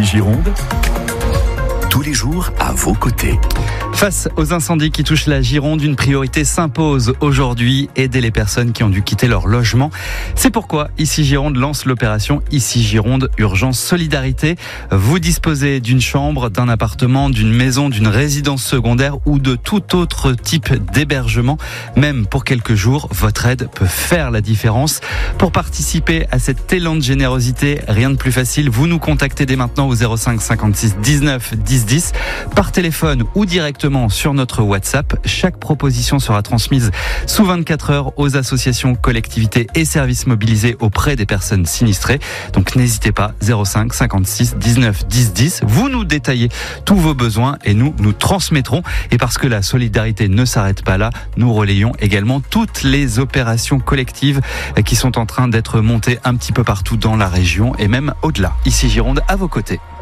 Gironde, tous les jours à vos côtés. Face aux incendies qui touchent la Gironde, une priorité s'impose aujourd'hui, aider les personnes qui ont dû quitter leur logement. C'est pourquoi Ici Gironde lance l'opération Ici Gironde Urgence Solidarité. Vous disposez d'une chambre, d'un appartement, d'une maison, d'une résidence secondaire ou de tout autre type d'hébergement. Même pour quelques jours, votre aide peut faire la différence. Pour participer à cet élan de générosité, rien de plus facile, vous nous contactez dès maintenant au 05 56 19 10 10 par téléphone ou directement sur notre WhatsApp. Chaque proposition sera transmise sous 24 heures aux associations, collectivités et services mobilisés auprès des personnes sinistrées. Donc n'hésitez pas, 05 56 19 10 10. Vous nous détaillez tous vos besoins et nous transmettrons. Et parce que la solidarité ne s'arrête pas là, nous relayons également toutes les opérations collectives qui sont en train d'être montées un petit peu partout dans la région et même au-delà. Ici Gironde, à vos côtés.